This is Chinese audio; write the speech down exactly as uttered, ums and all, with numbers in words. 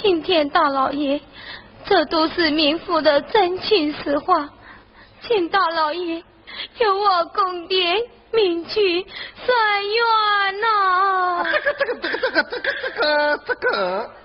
青天大老爷，这都是民妇的真情实话，请大老爷由我宫殿明去算冤呐、 啊！这个这个这个这个这个这个这个。